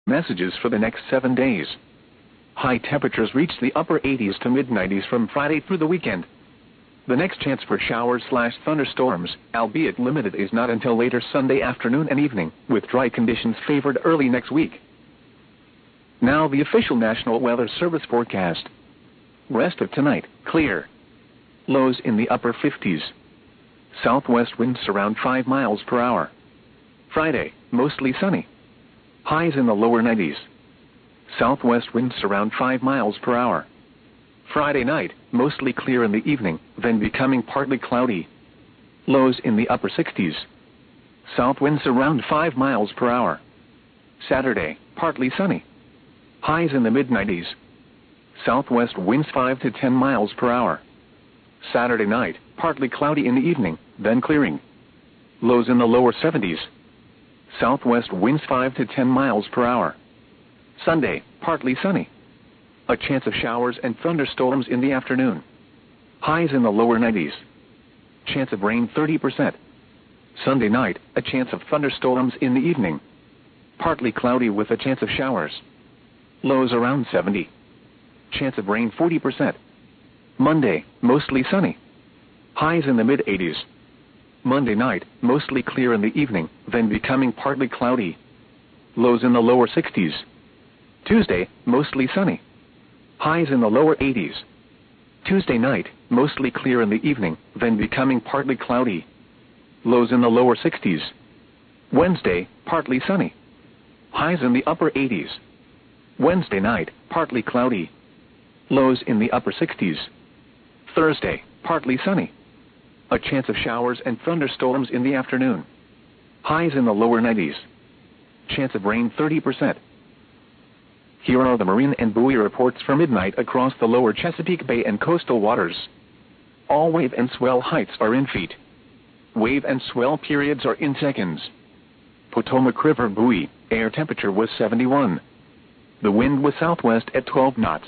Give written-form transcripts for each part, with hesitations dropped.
Messages for the next 7 days. High temperatures reach the upper 80s to mid-90s from Friday through the weekend. The next chance for showers/thunderstorms, albeit limited, is not until later Sunday afternoon and evening, with dry conditions favored early next week. Now the official National Weather Service forecast. Rest of tonight, clear. Lows in the upper 50s. Southwest winds around 5 miles per hour. Friday, mostly sunny. Highs in the lower 90s. Southwest winds around 5 miles per hour. Friday night, mostly clear in the evening, then becoming partly cloudy. Lows in the upper 60s. South winds around 5 miles per hour. Saturday, partly sunny. Highs in the mid-90s. Southwest winds 5 to 10 miles per hour. Saturday night, partly cloudy in the evening, then clearing. Lows in the lower 70s. Southwest winds 5 to 10 miles per hour. Sunday, partly sunny. A chance of showers and thunderstorms in the afternoon. Highs in the lower 90s. Chance of rain 30%. Sunday night, a chance of thunderstorms in the evening. Partly cloudy with a chance of showers. Lows around 70. Chance of rain 40%. Monday, mostly sunny. Highs in the mid-80s. Monday night, mostly clear in the evening, then becoming partly cloudy. Lows in the lower 60s. Tuesday, mostly sunny. Highs in the lower 80s. Tuesday night, mostly clear in the evening, then becoming partly cloudy. Lows in the lower 60s. Wednesday, partly sunny. Highs in the upper 80s. Wednesday night, partly cloudy. Lows in the upper 60s. Thursday, partly sunny. A chance of showers and thunderstorms in the afternoon. Highs in the lower 90s. Chance of rain 30%. Here are the marine and buoy reports for midnight across the lower Chesapeake Bay and coastal waters. All wave and swell heights are in feet. Wave and swell periods are in seconds. Potomac River buoy, air temperature was 71. The wind was southwest at 12 knots.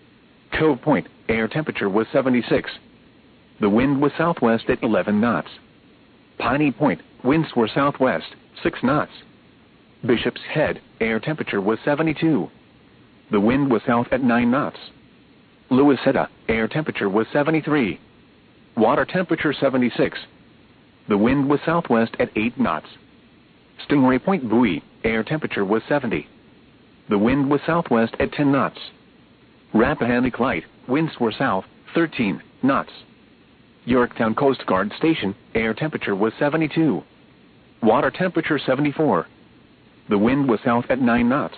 Cove Point, air temperature was 76. The wind was southwest at 11 knots. Piney Point, winds were southwest, 6 knots. Bishop's Head, air temperature was 72. The wind was south at 9 knots. Louisetta, air temperature was 73. Water temperature 76. The wind was southwest at 8 knots. Stingray Point buoy, air temperature was 70. The wind was southwest at 10 knots. Rappahannock Light, winds were south, 13 knots. Yorktown Coast Guard Station, air temperature was 72. Water temperature 74. The wind was south at 9 knots.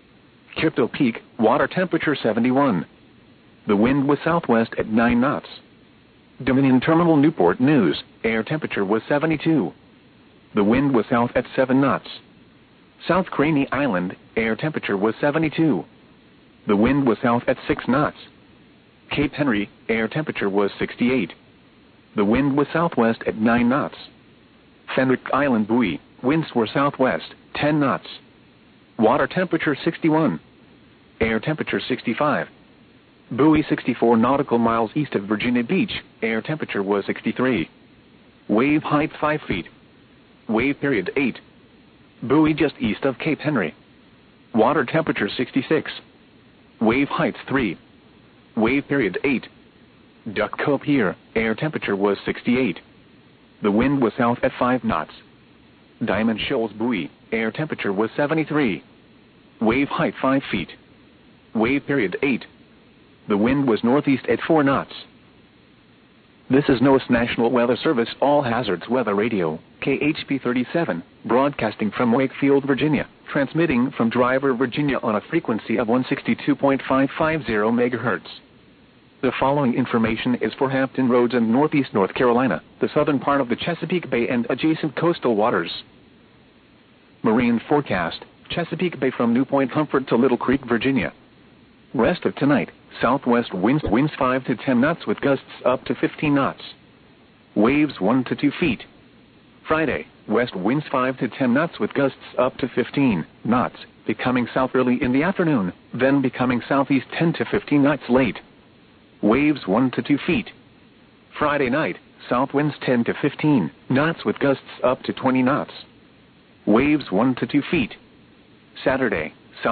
Crypto Peak, water temperature 71. The wind was southwest at 9 knots. Dominion Terminal Newport News, air temperature was 72. The wind was south at 7 knots. South Craney Island, air temperature was 72. The wind was south at 6 knots. Cape Henry, air temperature was 68. The wind was southwest at 9 knots. Fenwick Island buoy, winds were southwest, 10 knots. Water temperature 61. Air temperature 65. Buoy 64 nautical miles east of Virginia Beach, air temperature was 63. Wave height 5 feet. Wave period 8. Buoy just east of Cape Henry. Water temperature 66. Wave height 3. Wave period 8. Duck Cove Pier, air temperature was 68. The wind was south at 5 knots. Diamond Shoals buoy, air temperature was 73. Wave height 5 feet. Wave period 8. The wind was northeast at 4 knots. This is NOAA's National Weather Service All Hazards Weather Radio, KHP 37, broadcasting from Wakefield, Virginia, transmitting from Driver, Virginia on a frequency of 162.550 MHz. The following information is for Hampton Roads and Northeast North Carolina, the southern part of the Chesapeake Bay and adjacent coastal waters. Marine forecast, Chesapeake Bay from New Point Comfort to Little Creek, Virginia. Rest of tonight, southwest winds 5 to 10 knots with gusts up to 15 knots. Waves 1 to 2 feet. Friday, west winds 5 to 10 knots with gusts up to 15 knots, becoming south early in the afternoon, then becoming southeast 10 to 15 knots late. Waves 1 to 2 feet. Friday night, south winds 10 to 15 knots with gusts up to 20 knots. Waves 1 to 2 feet. Saturday,